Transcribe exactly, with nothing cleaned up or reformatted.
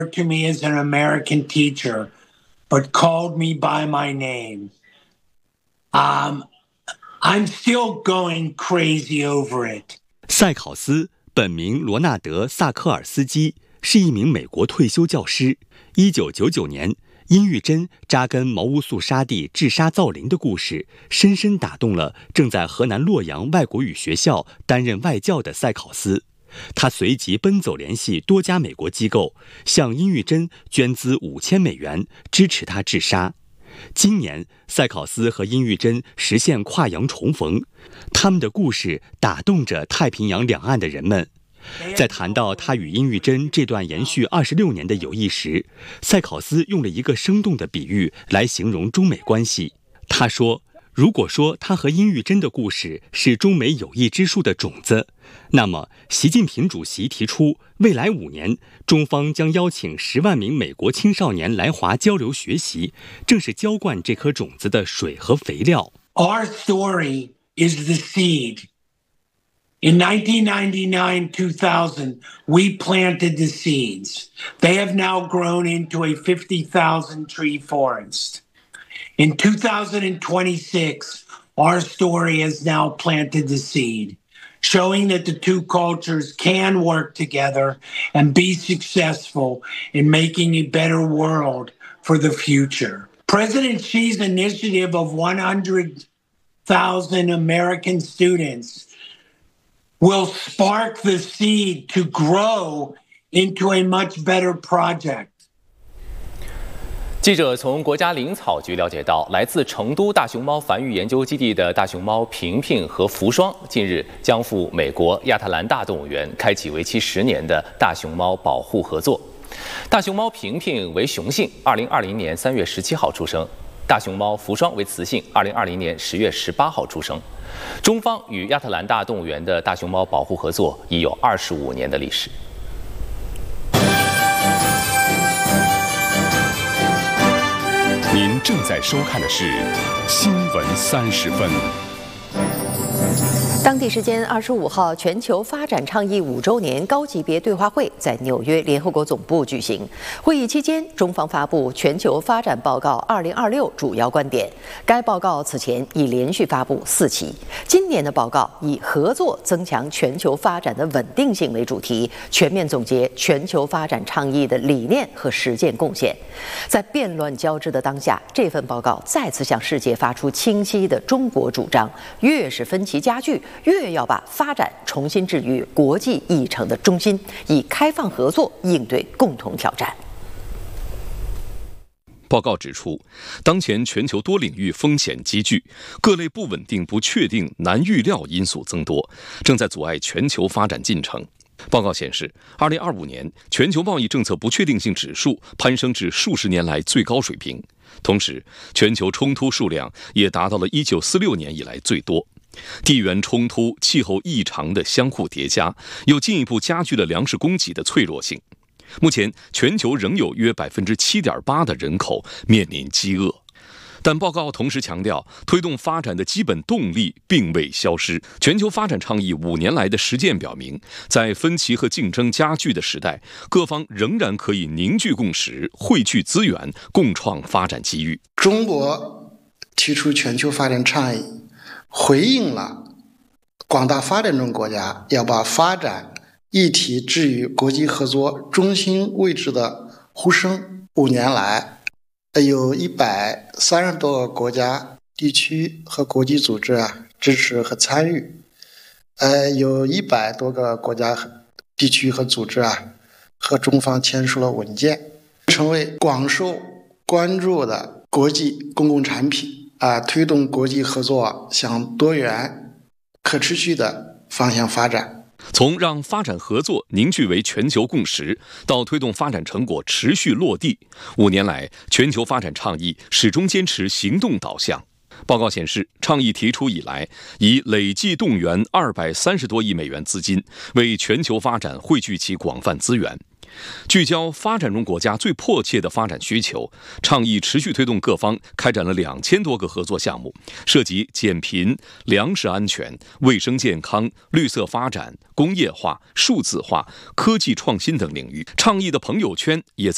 to me as an American teacher, but called me by my name. Um, I'm still going crazy over it. 塞考斯本名罗纳德·萨科尔斯基，是一名美国退休教师。一九九九年，殷玉珍扎根毛乌素沙地治沙造林的故事，深深打动了正在河南洛阳外国语学校担任外教的塞考斯。他随即奔走联系多家美国机构，向殷玉珍捐资五千美元，支持他治沙。今年，塞考斯和殷玉珍实现跨洋重逢，他们的故事打动着太平洋两岸的人们。在谈到他与殷玉珍这段延续二十六年的友谊时，塞考斯用了一个生动的比喻来形容中美关系。他说，如果说他和殷玉珍的故事是中美友谊之树的种子，那么习近平主席提出未来五年中方将邀请十万名美国青少年来华交流学习，正是浇灌这颗种子的水和肥料。 Our story is the seed. In nineteen ninety-nine two thousand, we planted the seeds. They have now grown into a fifty thousand tree forest. In two thousand twenty-six, our story has now planted the seed, showing that the two cultures can work together and be successful in making a better world for the future. President Xi's initiative of one hundred thousand American students will spark the seed to grow into a much better project. 记者从国家林草局了解到，来自成都大熊猫繁育研究基地的大熊猫平平和福双近日将赴美国亚特兰大动物园开启为期十年的大熊猫保护合作。大熊猫平平为雄性，二零二零年三月十七号出生；大熊猫福双为雌性，二零二零年十月十八号出生。中方与亚特兰大动物园的大熊猫保护合作已有二十五年的历史。 您正在收看的是《新闻三十分》。 当地时间二十五号，全球发展倡议五周年高级别对话会在纽约联合国总部举行。会议期间，中方发布《全球发展报告二零二六》主要观点。该报告此前已连续发布四期。今年的报告以合作增强全球发展的稳定性为主题，全面总结全球发展倡议的理念和实践贡献。在变乱交织的当下，这份报告再次向世界发出清晰的中国主张：越是分歧加剧，越要把发展重新置于国际议程的中心，以开放合作应对共同挑战。 报告指出，当前全球多领域风险急剧，各类不稳定、不确定、难预料因素增多，正在阻碍全球发展进程。报告显示，二零二五年全球贸易政策不确定性指数攀升至数十年来最高水平，同时，全球冲突数量也达到了一九四六年以来最多。地缘冲突、气候异常的相互叠加，又进一步加剧了粮食供给的脆弱性。目前，全球仍有约百分之七点八的人口面临饥饿。但报告同时强调，推动发展的基本动力并未消失。全球发展倡议五年来的实践表明，在分歧和竞争加剧的时代，各方仍然可以凝聚共识、汇聚资源，共创发展机遇。 中国提出全球发展倡议，回应了广大发展中国家要把发展议题置于国际合作中心位置的呼声。五年来，有一百三十多个国家、地区和国际组织啊支持和参与，呃，有一百多个国家、地区和组织啊和中方签署了文件，成为广受关注的国际公共产品。啊，推动国际合作向多元、可持续的方向发展。 从让发展合作凝聚为全球共识，到推动发展成果持续落地，五年来，全球发展倡议始终坚持行动导向。报告显示，倡议提出以来，已累计动员二百三十多亿美元资金，为全球发展汇聚其广泛资源。聚焦发展中国家最迫切的发展需求，倡议持续推动各方开展了两千多个合作项目，涉及减贫、粮食安全、卫生健康、绿色发展、工业化、数字化、科技创新等领域。倡议的朋友圈也在